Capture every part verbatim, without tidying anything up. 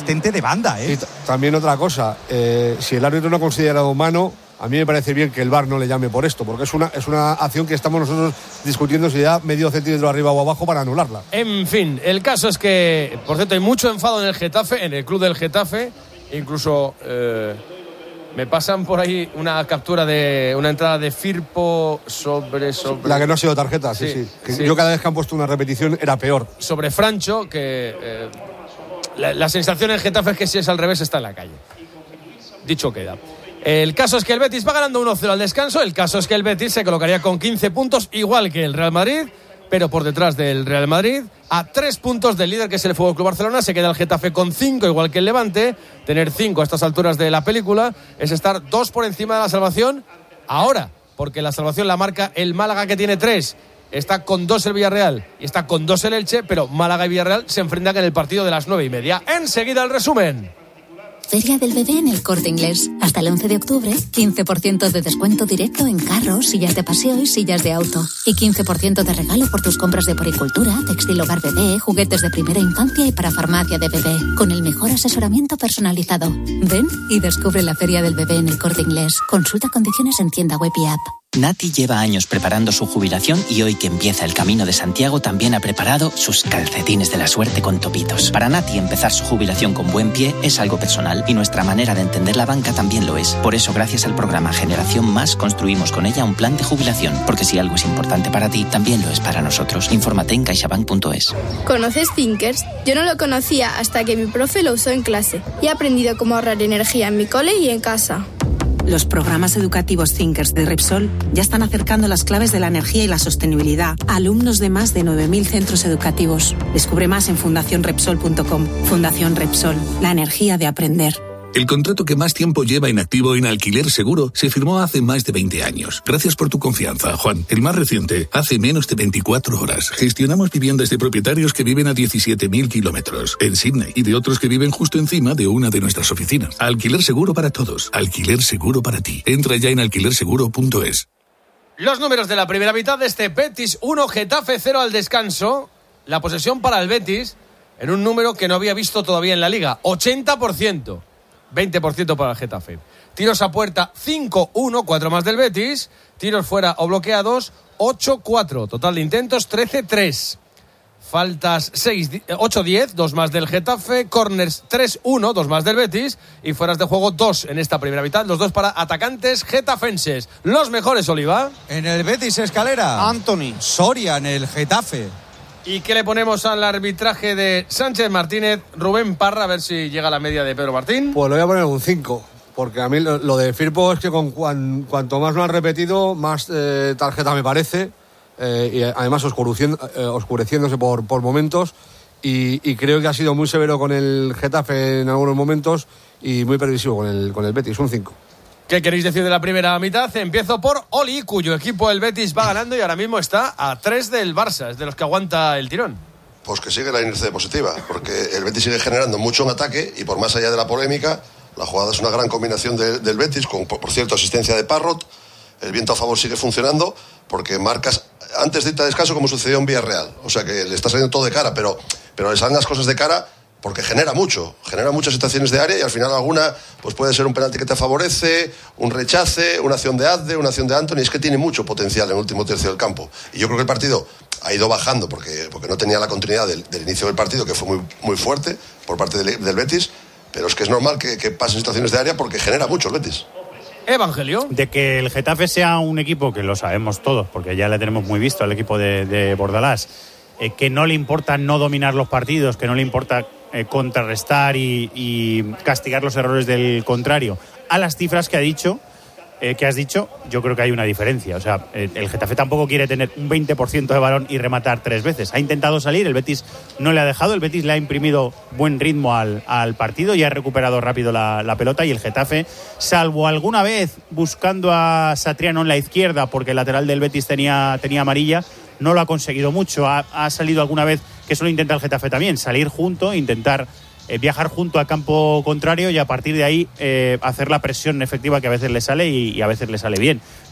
asistente de banda, ¿eh? Y t- también otra cosa, eh, si el árbitro no ha considerado mano, a mí me parece bien que el V A R no le llame por esto, porque es una, es una acción que estamos nosotros discutiendo si da medio centímetro arriba o abajo para anularla. En fin, el caso es que, por cierto, hay mucho enfado en el Getafe, en el club del Getafe, incluso eh, me pasan por ahí una captura de una entrada de Firpo sobre... sobre La que no ha sido tarjeta, sí, sí. Sí, Que sí. Yo cada vez que han puesto una repetición era peor. sobre Francho, que eh, la, la sensación en Getafe es que si es al revés está en la calle. Dicho queda. El caso es que el Betis va ganando uno cero al descanso. El caso es que el Betis se colocaría con quince puntos, igual que el Real Madrid, pero por detrás del Real Madrid, a tres puntos del líder, que es el F C Club Barcelona. Se queda el Getafe con cinco, igual que el Levante. Tener cinco a estas alturas de la película es estar dos por encima de la salvación ahora, porque la salvación la marca el Málaga, que tiene tres. Está con dos el Villarreal y está con dos el Elche, pero Málaga y Villarreal se enfrentan en el partido de las nueve y media. Enseguida el resumen. Feria del Bebé en El Corte Inglés. Hasta el once de octubre, quince por ciento de descuento directo en carros, sillas de paseo y sillas de auto. Y quince por ciento de regalo por tus compras de poricultura, textil hogar bebé, juguetes de primera infancia y para farmacia de bebé. Con el mejor asesoramiento personalizado. Ven y descubre la Feria del Bebé en El Corte Inglés. Consulta condiciones en tienda web y app. Nati lleva años preparando su jubilación y hoy que empieza el Camino de Santiago también ha preparado sus calcetines de la suerte con topitos. Para Nati empezar su jubilación con buen pie es algo personal y nuestra manera de entender la banca también lo es. Por eso, gracias al programa Generación Más, construimos con ella un plan de jubilación, porque si algo es importante para ti, también lo es para nosotros. Infórmate en caixabank punto es. ¿Conoces Thinkers? Yo no lo conocía hasta que mi profe lo usó en clase y he aprendido cómo ahorrar energía en mi cole y en casa. Los programas educativos Thinkers de Repsol ya están acercando las claves de la energía y la sostenibilidad a alumnos de más de nueve mil centros educativos. Descubre más en fundación repsol punto com. Fundación Repsol, la energía de aprender. El contrato que más tiempo lleva en activo en Alquiler Seguro se firmó hace más de veinte años. Gracias por tu confianza, Juan. El más reciente, hace menos de veinticuatro horas. Gestionamos viviendas de propietarios que viven a diecisiete mil kilómetros en Sydney y de otros que viven justo encima de una de nuestras oficinas. Alquiler Seguro para todos. Alquiler Seguro para ti. Entra ya en alquiler seguro punto es. Los números de la primera mitad de este Betis uno, Getafe cero al descanso. La posesión para el Betis en un número que no había visto todavía en la Liga. ochenta por ciento. veinte por ciento para el Getafe. Tiros a puerta cinco uno, cuatro más del Betis. Tiros fuera o bloqueados ocho cuatro. Total de intentos trece tres. Faltas seis, ocho diez, dos más del Getafe. Corners tres uno, dos más del Betis. Y fueras de juego dos en esta primera mitad. Los dos para atacantes getafenses. Los mejores, Oliva. En el Betis Escalera, Anthony. Soria en el Getafe. ¿Y qué le ponemos al arbitraje de Sánchez Martínez? Rubén Parra, a ver si llega a la media de Pedro Martín. Pues le voy a poner un cinco, porque a mí lo, lo de Firpo es que con cuan, cuanto más lo han repetido, más eh, tarjeta me parece, eh, y además oscureciendo, eh, oscureciéndose por, por momentos, y, y creo que ha sido muy severo con el Getafe en algunos momentos y muy permisivo con el, con el Betis, un cinco. ¿Qué queréis decir de la primera mitad? Empiezo por Oli, cuyo equipo el Betis va ganando y ahora mismo está a tres del Barça, es de los que aguanta el tirón. Pues que sigue la inercia positiva, porque el Betis sigue generando mucho en ataque y por más allá de la polémica, la jugada es una gran combinación de, del Betis, con, por cierto, asistencia de Parrot. El viento a favor sigue funcionando porque marcas antes de irte a descanso, como sucedió en Villarreal. O sea que le está saliendo todo de cara, pero, pero le salen las cosas de cara porque genera mucho, genera muchas situaciones de área y al final alguna pues puede ser un penalti que te favorece, un rechace, una acción de Adde, una acción de Anthony. Es que tiene mucho potencial en el último tercio del campo. Y yo creo que el partido ha ido bajando porque, porque no tenía la continuidad del, del inicio del partido, que fue muy, muy fuerte por parte del, del Betis, pero es que es normal que, que pasen situaciones de área porque genera mucho el Betis. Evangelio. De que el Getafe sea un equipo, que lo sabemos todos, porque ya le tenemos muy visto al equipo de, de Bordalás, eh, que no le importa no dominar los partidos, que no le importa eh, contrarrestar y, y castigar los errores del contrario, a las cifras que ha dicho, eh, que has dicho, yo creo que hay una diferencia. O sea, eh, el Getafe tampoco quiere tener un veinte por ciento de balón y rematar tres veces. Ha intentado salir, el Betis no le ha dejado, el Betis le ha imprimido buen ritmo al, al partido y ha recuperado rápido la, la pelota, y el Getafe, salvo alguna vez buscando a Satriano en la izquierda porque el lateral del Betis tenía, tenía amarilla, no lo ha conseguido mucho. Ha, ha salido alguna vez, que eso lo intenta el Getafe también, salir junto, intentar eh, viajar junto al campo contrario y a partir de ahí eh, hacer la presión efectiva que a veces le sale y, y a veces le sale bien.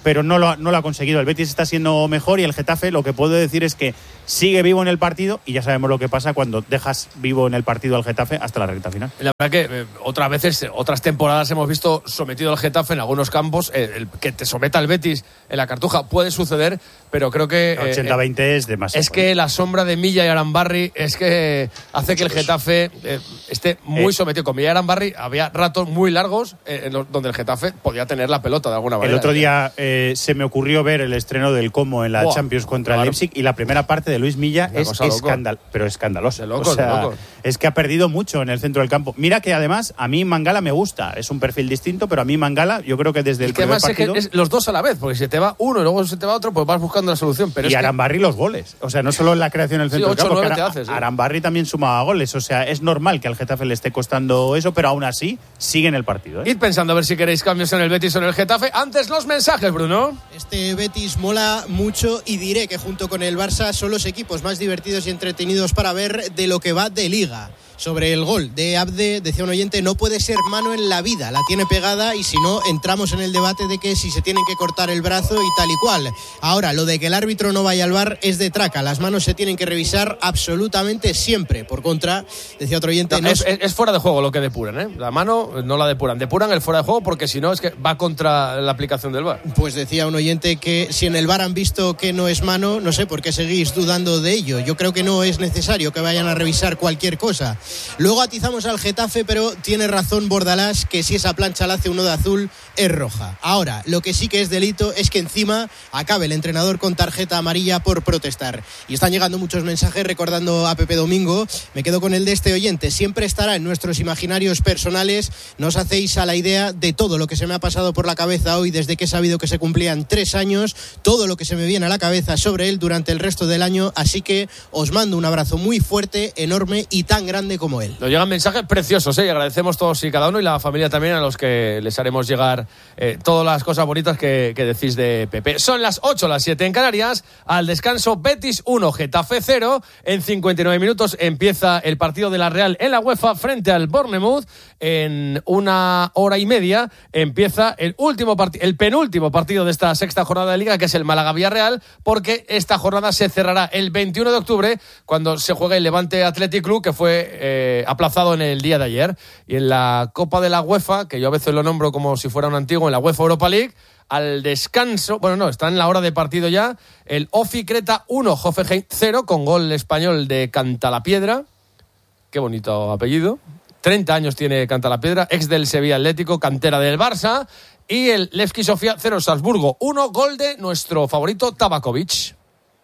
pero no lo, no lo ha conseguido. El Betis está siendo mejor y el Getafe, lo que puedo decir es que sigue vivo en el partido y ya sabemos lo que pasa cuando dejas vivo en el partido al Getafe hasta la recta final. La verdad que eh, otras veces, otras temporadas hemos visto sometido al Getafe en algunos campos, eh, el que te someta al Betis en la Cartuja puede suceder, pero creo que eh, ochenta veinte es demasiado. Es que la sombra de Milla y Arambarri es que hace que el Getafe eh, esté muy eh, sometido. Con Milla y Arambarri había ratos muy largos eh, en los, donde el Getafe podía tener la pelota de alguna manera. El otro día eh, se me ocurrió ver el estreno del Como en la Buah, Champions contra claro. el Leipzig y la primera parte de Luis Milla es escandal, pero escandalosa. Loco, o sea, loco. Es que ha perdido mucho en el centro del campo. Mira que además a mí Mangala me gusta, es un perfil distinto, pero a mí Mangala yo creo que desde el y que primer además partido... Es que es los dos a la vez, porque si se te va uno y luego se te va otro, pues vas buscando la solución. Pero y es Arambarri que... los goles, o sea, no solo en la creación del centro sí, del campo, que Ara... haces, ¿eh? Arambarri también sumaba goles, o sea, es normal que al Getafe le esté costando eso, pero aún así sigue en el partido, ¿eh? Id pensando a ver si queréis cambios en el Betis o en el Getafe. Antes los mensajes, Bruno. Este Betis mola mucho y diré que junto con el Barça son los equipos más divertidos y entretenidos para ver de lo que va de Liga. Sobre el gol de Abde, decía un oyente, no puede ser mano en la vida, la tiene pegada y si no, entramos en el debate de que si se tienen que cortar el brazo y tal y cual. Ahora, lo de que el árbitro no vaya al V A R es de traca, las manos se tienen que revisar absolutamente siempre. Por contra, decía otro oyente... No, no es, es, es fuera de juego lo que depuran, ¿eh? La mano no la depuran, depuran el fuera de juego porque si no es que va contra la aplicación del V A R. Pues decía un oyente que si en el V A R han visto que no es mano, no sé por qué seguís dudando de ello. Yo creo que no es necesario que vayan a revisar cualquier cosa. Luego atizamos al Getafe, pero tiene razón Bordalás que si esa plancha la hace uno de azul es roja. Ahora, lo que sí que es delito es que encima acabe el entrenador con tarjeta amarilla por protestar. Y están llegando muchos mensajes recordando a Pepe Domingo. Me quedo con el de este oyente. Siempre estará en nuestros imaginarios personales. No os hacéis a la idea de todo lo que se me ha pasado por la cabeza hoy desde que he sabido que se cumplían tres años, todo lo que se me viene a la cabeza sobre él durante el resto del año. Así que os mando un abrazo muy fuerte, enorme y tan grande como él. Nos llegan mensajes preciosos, ¿eh? Y agradecemos todos y cada uno y la familia también a los que les haremos llegar eh, todas las cosas bonitas que, que decís de Pepe. Son las ocho, las siete en Canarias. Al descanso, Betis uno, Getafe cero. En cincuenta y nueve minutos empieza el partido de la Real en la UEFA frente al Bournemouth. En una hora y media empieza el último part- el penúltimo partido de esta sexta jornada de Liga, que es el Málaga-Villarreal, porque esta jornada se cerrará el veintiuno de octubre cuando se juegue el Levante Athletic Club, que fue eh, aplazado en el día de ayer. Y en la Copa de la UEFA, que yo a veces lo nombro como si fuera un antiguo, en la UEFA Europa League, al descanso, bueno, no, está en la hora de partido ya, el Ofi Creta uno, Hoffenheim cero, con gol español de Cantalapiedra. Qué bonito apellido. treinta años tiene Cantalapiedra, ex del Sevilla Atlético, cantera del Barça. Y el Levski Sofia cero, Salzburgo uno, gol de nuestro favorito Tabakovic.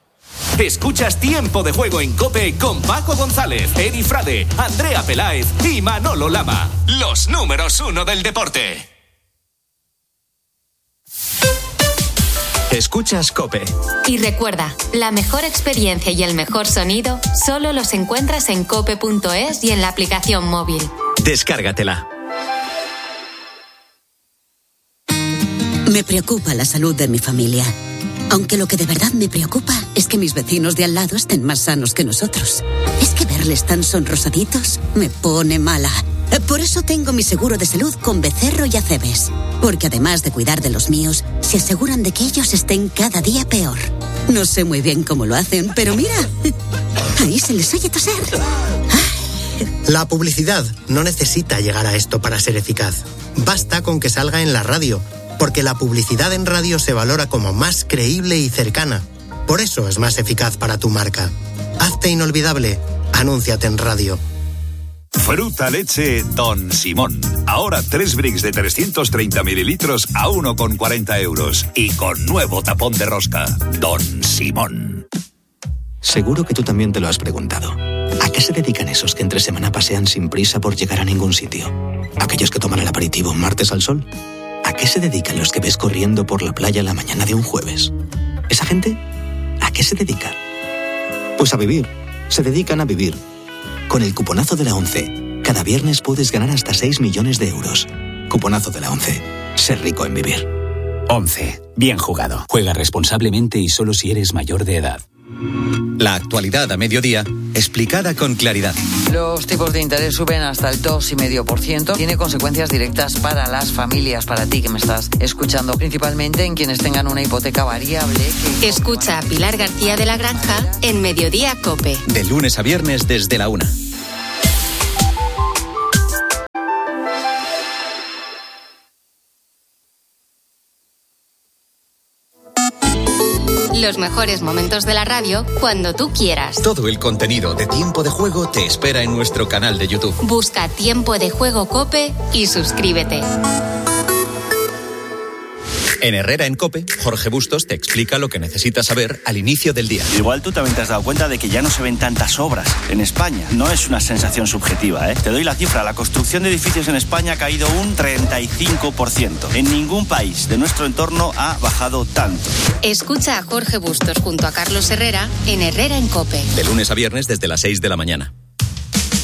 Escuchas Tiempo de Juego en COPE con Paco González, Edi Frade, Andrea Peláez y Manolo Lama. Los números uno del deporte. Escuchas COPE. Y recuerda, la mejor experiencia y el mejor sonido solo los encuentras en cope punto es y en la aplicación móvil. Descárgatela. Me preocupa la salud de mi familia. Aunque lo que de verdad me preocupa es que mis vecinos de al lado estén más sanos que nosotros. Es que verles tan sonrosaditos me pone mala. Por eso tengo mi seguro de salud con Becerro y Acebes. Porque además de cuidar de los míos, se aseguran de que ellos estén cada día peor. No sé muy bien cómo lo hacen, pero mira, ahí se les oye toser. La publicidad no necesita llegar a esto para ser eficaz. Basta con que salga en la radio, porque la publicidad en radio se valora como más creíble y cercana. Por eso es más eficaz para tu marca. Hazte inolvidable. Anúnciate en radio. Fruta leche Don Simón. Ahora tres bricks de trescientos treinta mililitros a uno con cuarenta euros. Y con nuevo tapón de rosca. Don Simón. Seguro que tú también te lo has preguntado. ¿A qué se dedican esos que entre semana pasean sin prisa por llegar a ningún sitio? ¿Aquellos que toman el aperitivo un martes al sol? ¿A qué se dedican los que ves corriendo por la playa la mañana de un jueves? ¿Esa gente? ¿A qué se dedica? Pues a vivir. Se dedican a vivir. Con el cuponazo de la ONCE, cada viernes puedes ganar hasta seis millones de euros. Cuponazo de la ONCE. Ser rico en vivir. ONCE. Bien jugado. Juega responsablemente y solo si eres mayor de edad. La actualidad a mediodía explicada con claridad. Los tipos de interés suben hasta el dos coma cinco por ciento. Tiene consecuencias directas para las familias, para ti que me estás escuchando, principalmente en quienes tengan una hipoteca variable. Que... Escucha a Pilar García de la Granja en Mediodía COPE. De lunes a viernes desde la una. Los mejores momentos de la radio cuando tú quieras. Todo el contenido de Tiempo de Juego te espera en nuestro canal de YouTube. Busca Tiempo de Juego COPE y suscríbete. En Herrera en COPE, Jorge Bustos te explica lo que necesitas saber al inicio del día. Igual tú también te has dado cuenta de que ya no se ven tantas obras en España. No es una sensación subjetiva, ¿eh? Te doy la cifra. La construcción de edificios en España ha caído un treinta y cinco por ciento. En ningún país de nuestro entorno ha bajado tanto. Escucha a Jorge Bustos junto a Carlos Herrera en Herrera en COPE. De lunes a viernes desde las seis de la mañana.